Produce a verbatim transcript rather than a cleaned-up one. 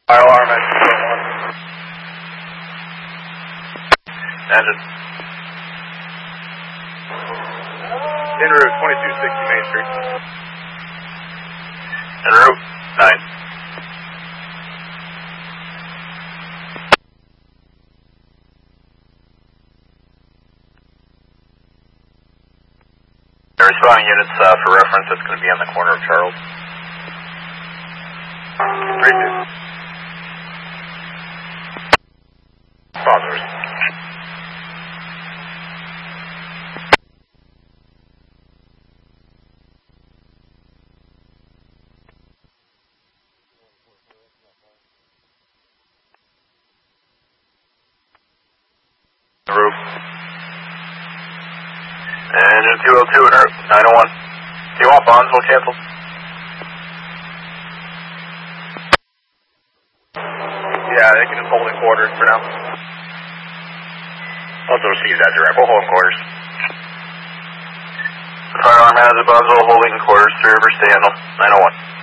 Fire alarm at two oh one. Engine. En route, twenty-two sixty Main Street. En route, nine. Responding units, uh, for reference, it's going to be on the corner of Charles. three two. Positive. Roof. Engine two oh two and route, nine oh one. If you want bonds, we'll cancel. Yeah, they can just hold in quarters for now. Also receive that direct, we'll hold in quarters. The firearm has above, we'll holding in quarters, three River, stay handle, nine oh one.